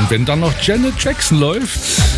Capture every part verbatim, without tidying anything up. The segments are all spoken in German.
Und wenn dann noch Janet Jackson läuft,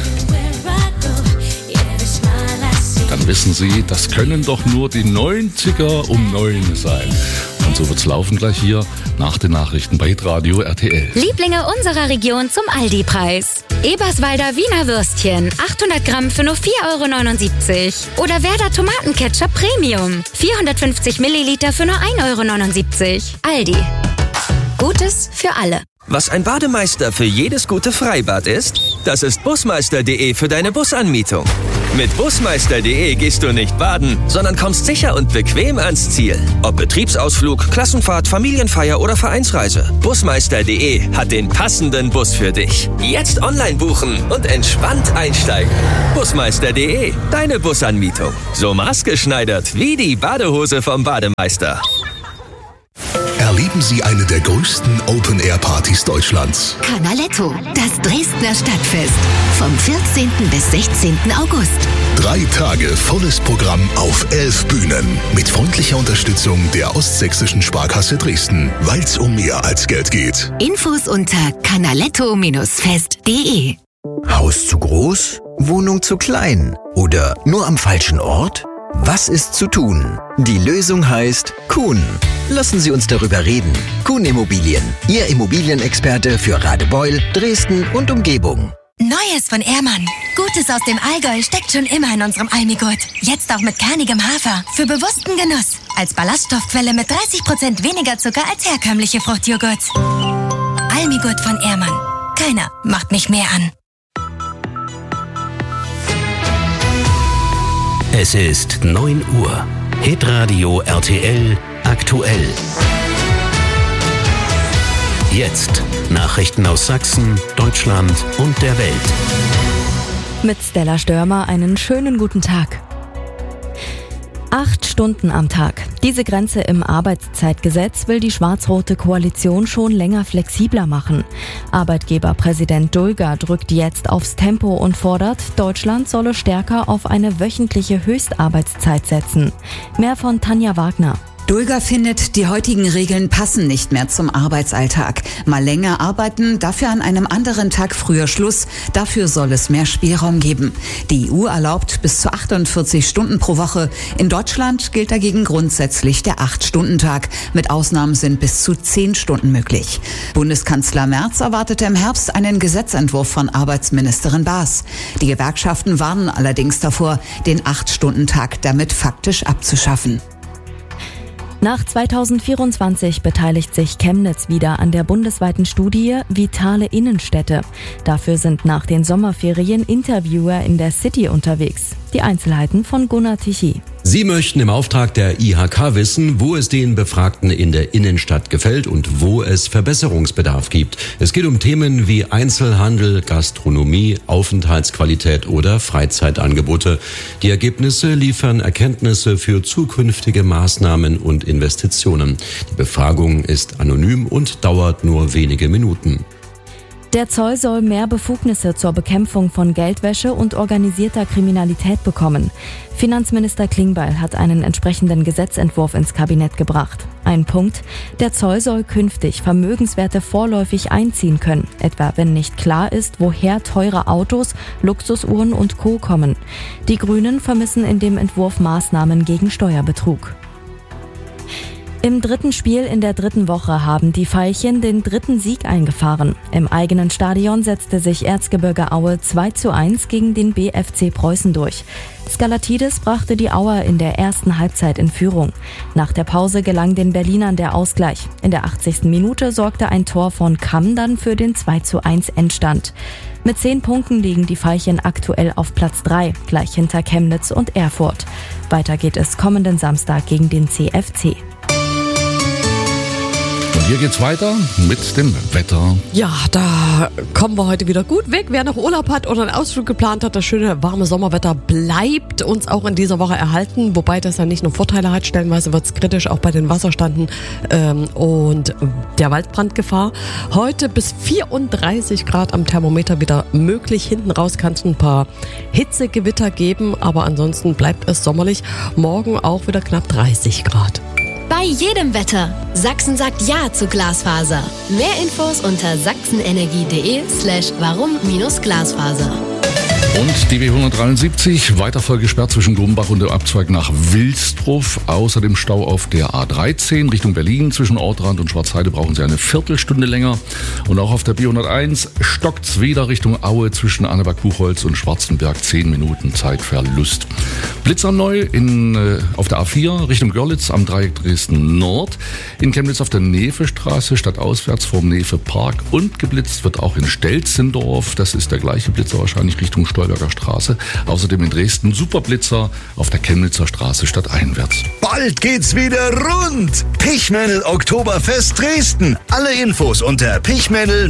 dann wissen Sie, das können doch nur die neunziger um neun sein. Und so wird's laufen gleich hier nach den Nachrichten bei Hitradio R T L. Lieblinge unserer Region zum Aldi-Preis. Eberswalder Wiener Würstchen, achthundert Gramm für nur vier Euro neunundsiebzig. Oder Werder Tomatenketchup Premium, vierhundertfünfzig Milliliter für nur ein Euro neunundsiebzig. Aldi. Gutes für alle. Was ein Bademeister für jedes gute Freibad ist, das ist Busmeister punkt de für deine Busanmietung. Mit Busmeister punkt de gehst du nicht baden, sondern kommst sicher und bequem ans Ziel. Ob Betriebsausflug, Klassenfahrt, Familienfeier oder Vereinsreise. Busmeister punkt de hat den passenden Bus für dich. Jetzt online buchen und entspannt einsteigen. Busmeister punkt de, deine Busanmietung. So maßgeschneidert wie die Badehose vom Bademeister. Erleben Sie eine der größten Open-Air-Partys Deutschlands. Canaletto, das Dresdner Stadtfest. Vom vierzehnten bis sechzehnten August. Drei Tage volles Programm auf elf Bühnen. Mit freundlicher Unterstützung der Ostsächsischen Sparkasse Dresden. Weil's um mehr als Geld geht. Infos unter canaletto fest punkt de. Haus zu groß? Wohnung zu klein? Oder nur am falschen Ort? Was ist zu tun? Die Lösung heißt Kuhn. Lassen Sie uns darüber reden. Kuhn Immobilien, Ihr Immobilienexperte für Radebeul, Dresden und Umgebung. Neues von Ehrmann. Gutes aus dem Allgäu steckt schon immer in unserem Almigurt. Jetzt auch mit kernigem Hafer. Für bewussten Genuss. Als Ballaststoffquelle mit dreißig Prozent weniger Zucker als herkömmliche Fruchtjoghurts. Almigurt von Ehrmann. Keiner macht mich mehr an. Es ist neun Uhr. Hitradio R T L aktuell. Jetzt Nachrichten aus Sachsen, Deutschland und der Welt. Mit Stella Störmer einen schönen guten Tag. Acht Stunden am Tag. Diese Grenze im Arbeitszeitgesetz will die schwarz-rote Koalition schon länger flexibler machen. Arbeitgeberpräsident Dulger drückt jetzt aufs Tempo und fordert, Deutschland solle stärker auf eine wöchentliche Höchstarbeitszeit setzen. Mehr von Tanja Wagner. Dulger findet, die heutigen Regeln passen nicht mehr zum Arbeitsalltag. Mal länger arbeiten, dafür an einem anderen Tag früher Schluss. Dafür soll es mehr Spielraum geben. Die E U erlaubt bis zu achtundvierzig Stunden pro Woche. In Deutschland gilt dagegen grundsätzlich der acht-Stunden-Tag. Mit Ausnahmen sind bis zu zehn Stunden möglich. Bundeskanzler Merz erwartete im Herbst einen Gesetzentwurf von Arbeitsministerin Baas. Die Gewerkschaften warnen allerdings davor, den acht-Stunden-Tag damit faktisch abzuschaffen. Nach zweitausendvierundzwanzig beteiligt sich Chemnitz wieder an der bundesweiten Studie Vitale Innenstädte. Dafür sind nach den Sommerferien Interviewer in der City unterwegs. Die Einzelheiten von Gunnar Tichy. Sie möchten im Auftrag der I H K wissen, wo es den Befragten in der Innenstadt gefällt und wo es Verbesserungsbedarf gibt. Es geht um Themen wie Einzelhandel, Gastronomie, Aufenthaltsqualität oder Freizeitangebote. Die Ergebnisse liefern Erkenntnisse für zukünftige Maßnahmen und Investitionen. Die Befragung ist anonym und dauert nur wenige Minuten. Der Zoll soll mehr Befugnisse zur Bekämpfung von Geldwäsche und organisierter Kriminalität bekommen. Finanzminister Klingbeil hat einen entsprechenden Gesetzentwurf ins Kabinett gebracht. Ein Punkt: Der Zoll soll künftig Vermögenswerte vorläufig einziehen können, etwa wenn nicht klar ist, woher teure Autos, Luxusuhren und Co. kommen. Die Grünen vermissen in dem Entwurf Maßnahmen gegen Steuerbetrug. Im dritten Spiel in der dritten Woche haben die Veilchen den dritten Sieg eingefahren. Im eigenen Stadion setzte sich Erzgebirge Aue zwei zu eins gegen den B F C Preußen durch. Skalatidis brachte die Auer in der ersten Halbzeit in Führung. Nach der Pause gelang den Berlinern der Ausgleich. In der achtzigsten Minute sorgte ein Tor von Kamm dann für den zwei zu eins Endstand. Mit zehn Punkten liegen die Veilchen aktuell auf Platz drei, gleich hinter Chemnitz und Erfurt. Weiter geht es kommenden Samstag gegen den C F C. Und hier geht's weiter mit dem Wetter. Ja, da kommen wir heute wieder gut weg. Wer noch Urlaub hat oder einen Ausflug geplant hat, das schöne warme Sommerwetter bleibt uns auch in dieser Woche erhalten. Wobei das ja nicht nur Vorteile hat, stellenweise wird's kritisch auch bei den Wasserstanden ähm, und der Waldbrandgefahr. Heute bis vierunddreißig Grad am Thermometer wieder möglich. Hinten raus kann es ein paar Hitzegewitter geben, aber ansonsten bleibt es sommerlich. Morgen auch wieder knapp dreißig Grad. Bei jedem Wetter. Sachsen sagt Ja zu Glasfaser. Mehr Infos unter sachsenenergie.de slash warum-Glasfaser. Und die B hundertdreiundsiebzig, weiter voll gesperrt zwischen Grumbach und dem Abzweig nach Wilsdruff. Außerdem Stau auf der A dreizehn Richtung Berlin. Zwischen Ortrand und Schwarzheide brauchen Sie eine Viertelstunde länger. Und auch auf der B hunderteins stockt's wieder Richtung Aue zwischen Anneberg-Buchholz und Schwarzenberg. Zehn Minuten Zeitverlust. Blitzer neu in, äh, auf der A vier Richtung Görlitz am Dreieck Dresden Nord. In Chemnitz auf der Nevestraße stadtauswärts vorm Nefe Park. Und geblitzt wird auch in Stelzendorf. Das ist der gleiche Blitzer wahrscheinlich Richtung Stolberger Straße. Außerdem in Dresden Superblitzer auf der Chemnitzer Straße stadteinwärts. Bald geht's wieder rund. Pichmännel Oktoberfest Dresden. Alle Infos unter pichmännel